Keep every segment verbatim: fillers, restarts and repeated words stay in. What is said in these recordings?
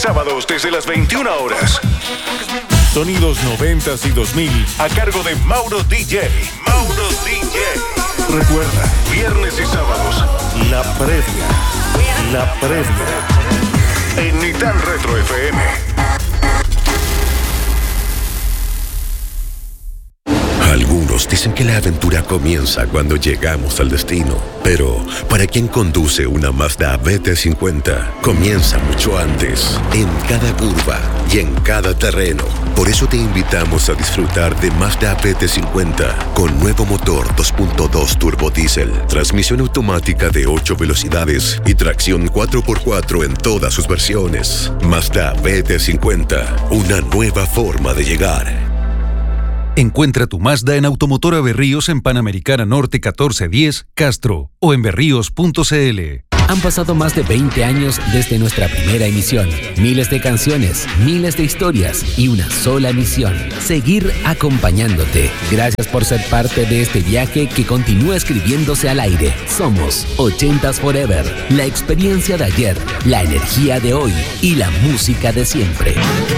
sábados desde las veintiuna horas. Sonidos noventas y dos mil a cargo de Mauro D J. Mauro D J. Recuerda, viernes y sábados, la previa. La previa. En Nitán Retro F M. Algunos dicen que la aventura comienza cuando llegamos al destino, pero para quien conduce una Mazda B T cincuenta, comienza mucho antes, en cada curva y en cada terreno. Por eso te invitamos a disfrutar de Mazda B T cincuenta con nuevo motor dos punto dos turbo diésel, transmisión automática de ocho velocidades y tracción cuatro por cuatro en todas sus versiones. Mazda B T cincuenta, una nueva forma de llegar. Encuentra tu Mazda en Automotora Berríos en Panamericana Norte catorce diez, Castro, o en berríos punto c l. Han pasado más de veinte años desde nuestra primera emisión. Miles de canciones, miles de historias y una sola misión: seguir acompañándote. Gracias por ser parte de este viaje que continúa escribiéndose al aire. Somos ochentas Forever, la experiencia de ayer, la energía de hoy y la música de siempre.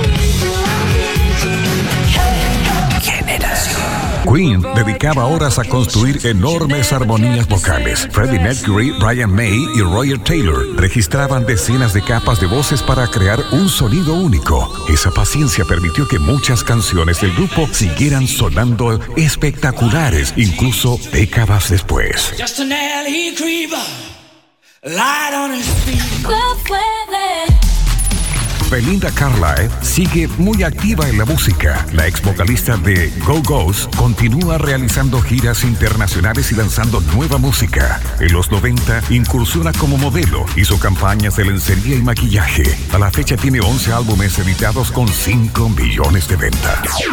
Queen dedicaba horas a construir enormes armonías vocales. Freddie Mercury, Brian May y Roger Taylor registraban decenas de capas de voces para crear un sonido único. Esa paciencia permitió que muchas canciones del grupo siguieran sonando espectaculares, incluso décadas después. Belinda Carlisle sigue muy activa en la música. La ex vocalista de Go-Go's continúa realizando giras internacionales y lanzando nueva música. En los noventa incursiona como modelo, hizo campañas de lencería y maquillaje. A la fecha tiene once álbumes editados con cinco millones de ventas.